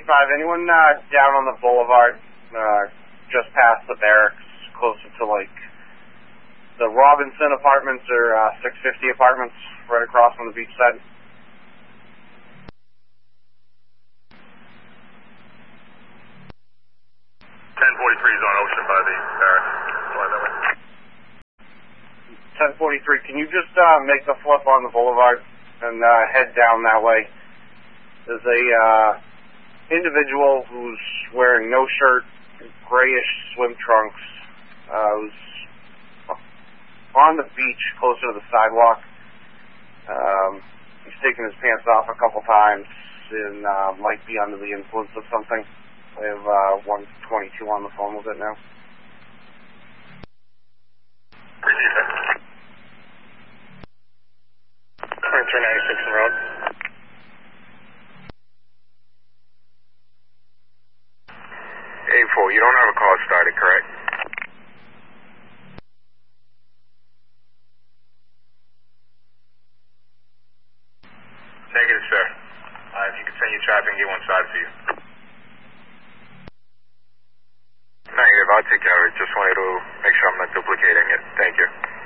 anyone down on the boulevard, just past the barracks, closer to like the Robinson apartments or 650 apartments, right across on the beach side? 1043 is on Ocean by the barracks. 1043, can you just make the flip on the boulevard and head down that way? There's a individual who's wearing no shirt, grayish swim trunks, who's on the beach closer to the sidewalk. He's taken his pants off a couple times and might be under the influence of something. I have 122 on the phone with it now. Appreciate that. 2396 en route. A4, you don't have a call started, correct? Negative, sir. If you could send your traffic and get one side for you. Negative, I'll take care of it. Just wanted to make sure I'm not duplicating it. Thank you.